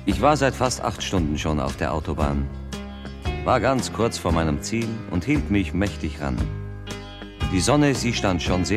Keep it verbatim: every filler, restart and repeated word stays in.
Ich war seit fast acht Stunden schon auf der Autobahn, war ganz kurz vor meinem Ziel und hielt mich mächtig ran. Die Sonne, sie stand schon sehr